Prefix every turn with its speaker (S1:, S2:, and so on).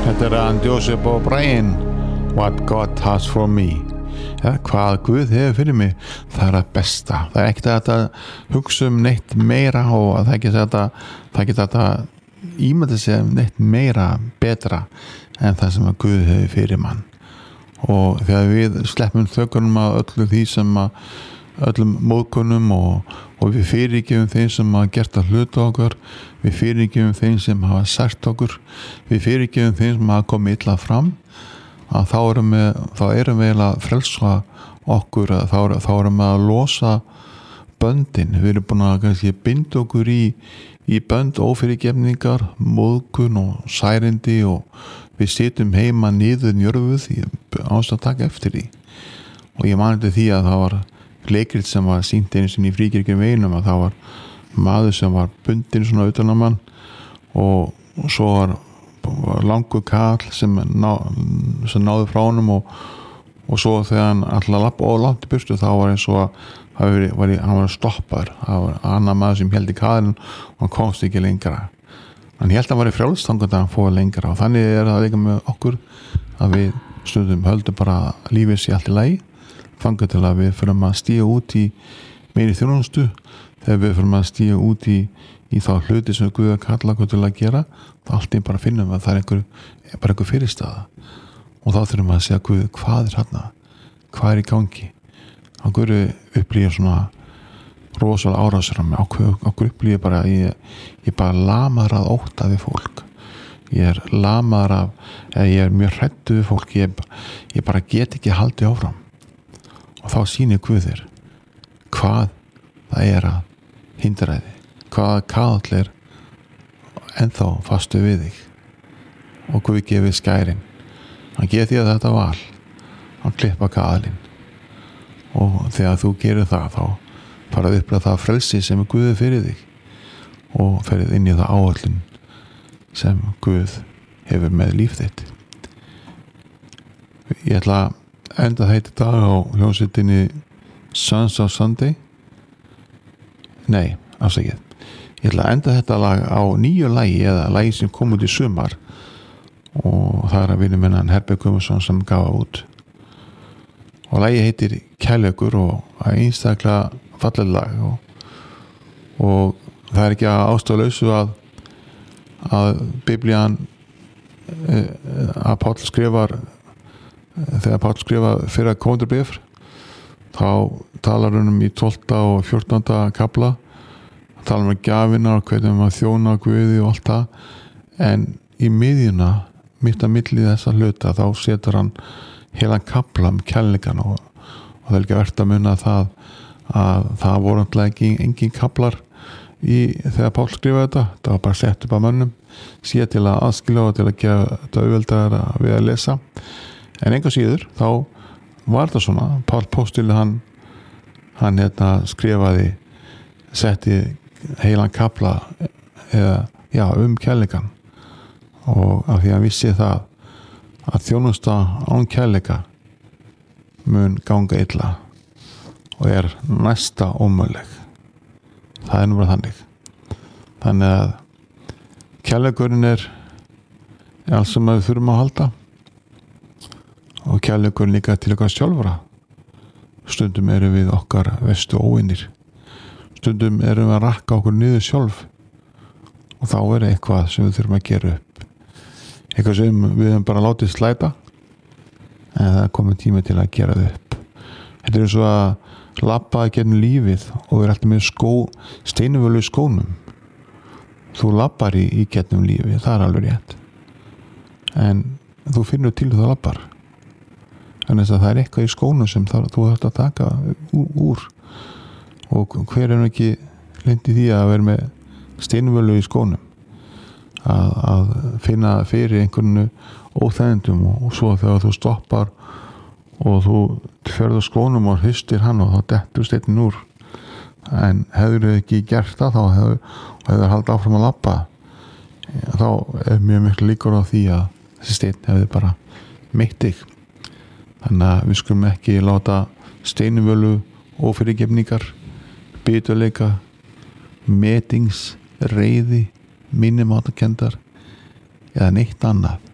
S1: Þetta hann Joseph O'Brien, What God Has For Me. Hvað Guð hefur fyrir mig, það að besta. Það ekkert að hugsa neitt meira og það ekki þetta ímynda sig neitt meira betra en það sem að Guð hefur fyrir mann. Og þegar við sleppum þökunum að öllu því sem að öllum móðkunum og við fyrirgefum þeim sem hafa gert að hluta okkur, við fyrirgefum þeim sem hafa sært okkur, við fyrirgefum þeim sem hafa komið illa fram, að þá erum við að frelsa okkur, þá erum við að losa böndin. Við erum búin að kannski binda okkur í bönd ófyrirgefningar, móðgun og særindi og við sitjum heima niður njörfuð ást að taka eftir því. Og ég man eftir því að það var leikrit sem var sýnt einu sinni í Fríkirkjum veginum, að það var maður sem var bundinn svona utan á mann og svo var langur kall sem náði frá honum og svo þegar hann alltaf lappa og langt í burtu þá var eins og að hann var stoppaður. Það var annar maður sem held í kallinn og hann komst ekki lengra. Hann held að hann var í frjálstangandi að hann fóði lengra og þannig það líka með okkur að við stundum höldum bara lífið sé allt í lagi fanga til að við fyrir að stíga út í meiri þjónustu, þegar við fyrir að stíga út í þá hluti sem Guð kalla okkur til að gera, þá allt bara finnum við að það bara einhver fyrirstaða og þá þurfum við að segja Guð, hvað þarna? Hvað í gangi? Okkur upplýja svona rosalega árásir á mig, okkur upplýja bara ég bara lamaður að ótta við fólk, ég lamaður ég mjög hræddur við fólk, ég bara get ekki haldið áfram. Og þá sýnir Guð þér hvað það að hindra þig, hvað kall ennþá fastu við þig og Guð gefið skærin. Hann gefið því að þetta val, hann klippa kallinn og þegar þú gerir það þá farað upp það frelsi sem Guð fyrir þig og ferið inn í það áætlun sem Guð hefur með líf þitt. Ég ætla að enda þetta dag á hljómsveitinni Sons of Sunday afsakið. Ég ætla að enda þetta lag á nýju lagi eða lagi sem kom út í sumar og það að vinur minn Herbert Guðmundsson sem gaf út og lagi heitir Kærleikur og einstaklega falleg lag og það ekki að ástæðulausu að Biblían að Páll skrifar þegar Páll skrifa fyrir Kórintharbréf þá talar hann í 12. og 14. kapla talar um gjafinar og hvernig maður þjóna Guði og allt það en í miðjuna mitt að milli þessa hluta þá setur hann heilan kapla kærleikan og það ekki verðt að muna það að það voru alltaf engin kaplar þegar Páll skrifa þetta það var bara sett upp að mönnum sér til að aðskilja og til að gefa þetta auðveldara við að lesa. En enga síður, þá var það svona, Páll Póstili hann skrifaði, setti heilan kapla kærleikan og af því að hann vissi það að þjónusta án kærleika mun ganga illa og næsta ómöguleg. Það nú bara þannig. Þannig að kærleikurinn allt sem við þurfum að halda og kærleikur líka til okkar sjálfra. Stundum erum við okkar verstu óvinir. Stundum erum við að rakka okkur niður sjálf og þá eitthvað sem við þurfum að gera upp. Eitthvað sem við höfum bara látið slæta en það komið tími til að gera það upp. Þetta svo að labba gegnum lífið og við alltaf með steinuvölu í skónum. Þú labbar í gegnum lífið, það alveg rétt. En þú finnur til þú labbar. Þannig að það eitthvað í skónum sem þú þarft að taka úr og hver ekki lenti því að vera með steinvölu í skónum að finna fyrir einhvernu óþægindum og svo þegar þú stoppar og þú ferð á skónum og hristir hann og þá dettur steinin úr en hefur ekki gert það þá hefur haldið áfram að labba þá mjög miklu líkur á því að þessi steinn hefur bara meitt þig. Þannig að við skulum ekki láta steinvölu, ófyrirgefningar, biturleika, metings, reiði, minnimáttakenndar eða neitt annað